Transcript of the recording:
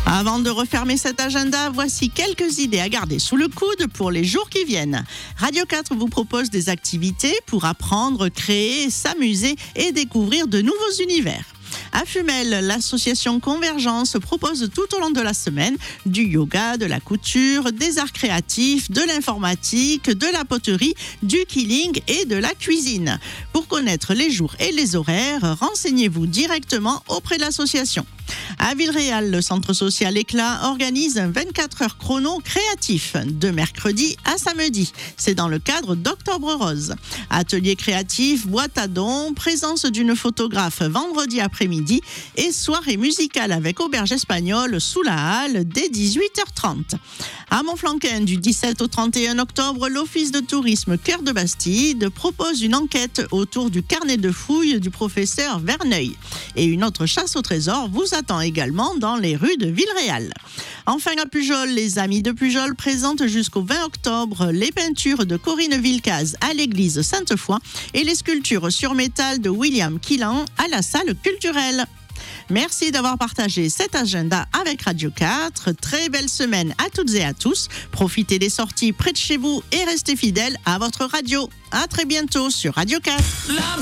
Avant de refermer cet agenda, voici quelques idées à garder sous le coude pour les jours qui viennent. Radio 4 vous propose des activités pour apprendre, créer, s'amuser et découvrir de nouveaux univers. À Fumel, l'association Convergence propose tout au long de la semaine du yoga, de la couture, des arts créatifs, de l'informatique, de la poterie, du quilling et de la cuisine. Pour connaître les jours et les horaires, renseignez-vous directement auprès de l'association. À Villeréal, le centre social Éclat organise un 24 heures chrono créatif de mercredi à samedi. C'est dans le cadre d'Octobre Rose. Atelier créatif, boîte à dons, présence d'une photographe vendredi après-midi et soirée musicale avec auberge espagnole sous la halle dès 18h30. À Montflanquin, du 17 au 31 octobre, l'Office de tourisme Cœur de Bastide propose une enquête autour du carnet de fouilles du professeur Verneuil. Et une autre chasse au trésor vous attend également dans les rues de Villeréal. Enfin à Pujol, les amis de Pujol présentent jusqu'au 20 octobre les peintures de Corinne Vilcaz à l'église Sainte-Foy et les sculptures sur métal de William Quillan à la salle culturelle. Merci d'avoir partagé cet agenda avec Radio 4. Très belle semaine à toutes et à tous. Profitez des sorties près de chez vous et restez fidèles à votre radio. À très bientôt sur Radio 4.